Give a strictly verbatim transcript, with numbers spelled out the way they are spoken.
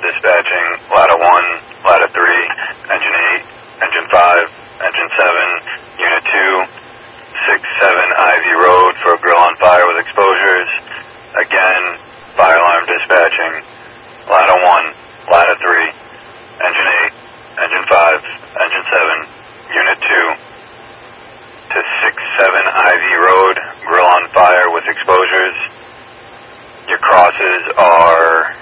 dispatching, ladder one, ladder three, engine eight, engine five, engine seven, unit two, six seven Ivy Road for a grill on fire with exposures. Again, fire alarm dispatching, ladder one, ladder three, engine eight, engine five, engine seven, unit two, to six seven Ivy Road, grill on fire with exposures. Your crosses are